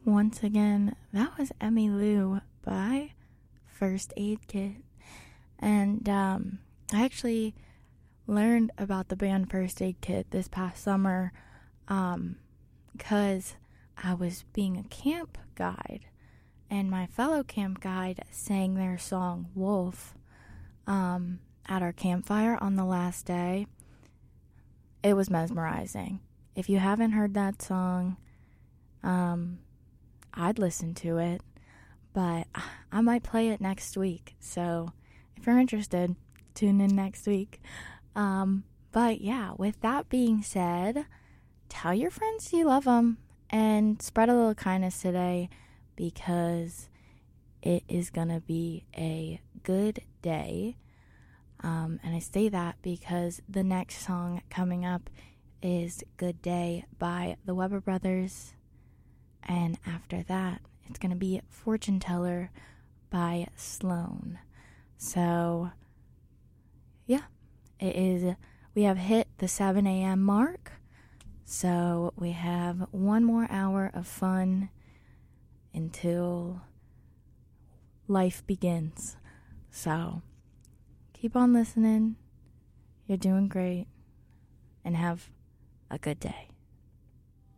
Once again, that was Emmylou by First Aid Kit. And I actually learned about the band First Aid Kit this past summer because I was being a camp guide, and my fellow camp guide sang their song Wolf at our campfire on the last day. It was mesmerizing. If you haven't heard that song, I'd listen to it, but I might play it next week. So if you're interested, tune in next week. But yeah, with that being said, tell your friends you love them and spread a little kindness today, because it is going to be a good day. And I say that because the next song coming up is Good Day by the Weber Brothers. And after that, it's going to be Fortune Teller by Sloan. So, yeah, we have hit the 7 a.m. mark. So we have one more hour of fun until life begins. So keep on listening. You're doing great. And have a good day.